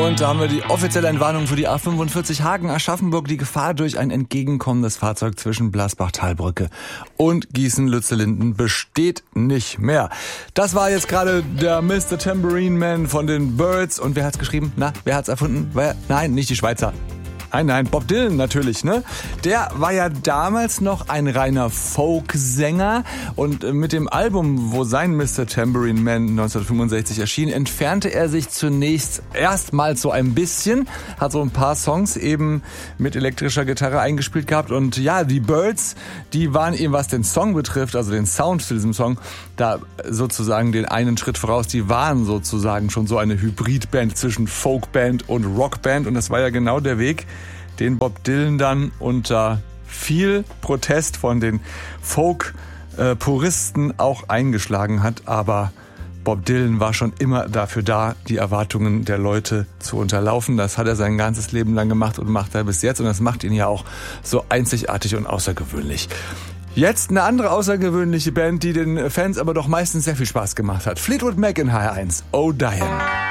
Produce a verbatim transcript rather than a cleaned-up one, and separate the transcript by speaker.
Speaker 1: Und da haben wir die offizielle Entwarnung für die A fünfundvierzig Hagen-Aschaffenburg. Die Gefahr durch ein entgegenkommendes Fahrzeug zwischen Blasbach-Talbrücke und Gießen-Lützellinden besteht nicht mehr. Das war jetzt gerade der Mister Tambourine Man von den Byrds. Und wer hat's geschrieben? Na, wer hat's erfunden? Wer? Nein, nicht die Schweizer. Nein, nein, Bob Dylan natürlich, ne? Der war ja damals noch ein reiner Folksänger und mit dem Album, wo sein Mister Tambourine Man neunzehnhundertfünfundsechzig erschien, entfernte er sich zunächst erstmals so ein bisschen, hat so ein paar Songs eben mit elektrischer Gitarre eingespielt gehabt und ja, die Byrds, die waren eben, was den Song betrifft, also den Sound für diesen Song, da sozusagen den einen Schritt voraus, die waren sozusagen schon so eine Hybridband zwischen Folkband und Rockband und das war ja genau der Weg, den Bob Dylan dann unter viel Protest von den Folk-Puristen auch eingeschlagen hat. Aber Bob Dylan war schon immer dafür da, die Erwartungen der Leute zu unterlaufen. Das hat er sein ganzes Leben lang gemacht und macht er bis jetzt. Und das macht ihn ja auch so einzigartig und außergewöhnlich. Jetzt eine andere außergewöhnliche Band, die den Fans aber doch meistens sehr viel Spaß gemacht hat. Fleetwood Mac in H R eins. Oh Diane.